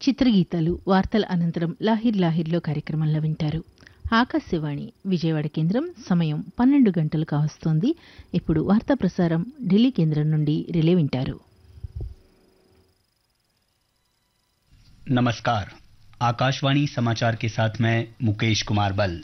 చిత్రగీతాలు వార్తల అనంతరం లాహిర్ లాహిర్లో కార్యక్రమంలో వింటారు. ఆకాశవాణి విజయవాడ కేంద్రం సమయం 12 గంటలు కావస్తోంది. ఇప్పుడు వార్తా ప్రసారం ఢిల్లీ కేంద్రం నుండి రిలే వింటారు. नमस्कार, आकाशवाणी समाचार के साथ मैं मुकेश कुमार बल।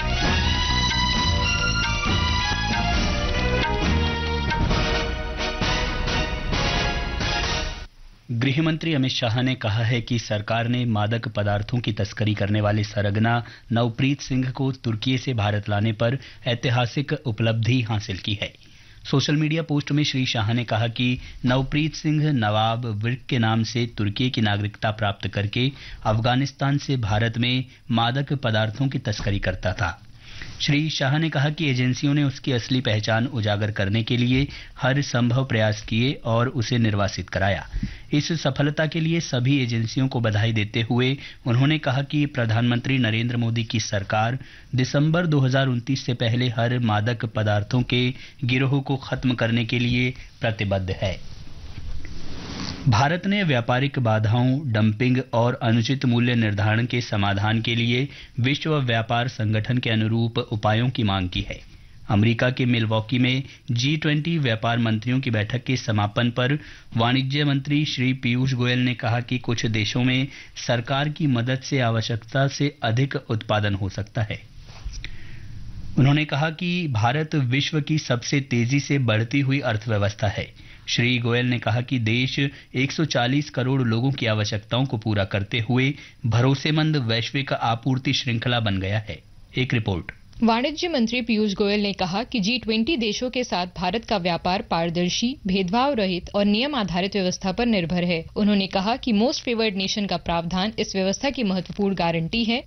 गृहमंत्री अमित शाह ने कहा है कि सरकार ने मादक पदार्थों की तस्करी करने वाले सरगना नवप्रीत सिंह को तुर्की से भारत लाने पर ऐतिहासिक उपलब्धि हासिल की है। सोशल मीडिया पोस्ट में श्री शाह ने कहा कि नवप्रीत सिंह नवाब विर्क के नाम से तुर्की की नागरिकता प्राप्त करके अफगानिस्तान से भारत में मादक पदार्थों की तस्करी करता था। श्री शाह ने कहा कि एजेंसियों ने उसकी असली पहचान उजागर करने के लिए हर संभव प्रयास किए और उसे निर्वासित कराया। इस सफलता के लिए सभी एजेंसियों को बधाई देते हुए उन्होंने कहा कि प्रधानमंत्री नरेंद्र मोदी की सरकार दिसंबर 2029 से पहले हर मादक पदार्थों के गिरोह को खत्म करने के लिए प्रतिबद्ध है। भारत ने व्यापारिक बाधाओं, डंपिंग और अनुचित मूल्य निर्धारण के समाधान के लिए विश्व व्यापार संगठन के अनुरूप उपायों की मांग की है। अमेरिका के मिलवॉकी में G20 व्यापार मंत्रियों की बैठक के समापन पर वाणिज्य मंत्री श्री पीयूष गोयल ने कहा कि कुछ देशों में सरकार की मदद से आवश्यकता से अधिक उत्पादन हो सकता है। उन्होंने कहा कि भारत विश्व की सबसे तेजी से बढ़ती हुई अर्थव्यवस्था है। श्री गोयल ने कहा कि देश 140 करोड़ लोगों की आवश्यकताओं को पूरा करते हुए भरोसेमंद वैश्विक आपूर्ति श्रृंखला बन गया है। एक रिपोर्ट। वाणिज्य मंत्री पीयूष गोयल ने कहा कि G20 देशों के साथ भारत का व्यापार पारदर्शी, भेदभाव रहित और नियम आधारित व्यवस्था पर निर्भर है। उन्होंने कहा कि मोस्ट फेवर्ड नेशन का प्रावधान इस व्यवस्था की महत्वपूर्ण गारंटी है